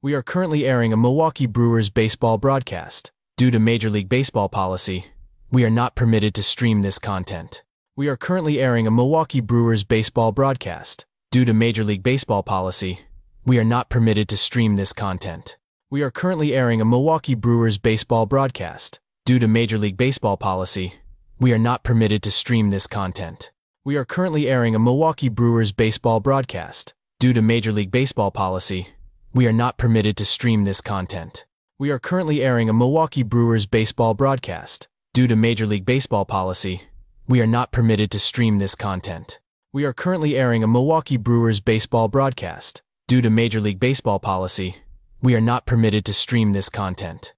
We are currently airing a Milwaukee Brewers baseball broadcast. Due to Major League Baseball policy, we are not permitted to stream this content. We are currently airing a Milwaukee Brewers baseball broadcast. Due to Major League Baseball policy, we are not permitted to stream this content. We are currently airing a Milwaukee Brewers baseball broadcast. Due to Major League Baseball policy, we are not permitted to stream this content. We are currently airing a Milwaukee Brewers baseball broadcast. Due to Major League Baseball policy, we are not permitted to stream this content. We are currently airing a Milwaukee Brewers baseball broadcast. Due to Major League Baseball policy, we are not permitted to stream this content. We are currently airing a Milwaukee Brewers baseball broadcast. Due to Major League Baseball policy, we are not permitted to stream this content.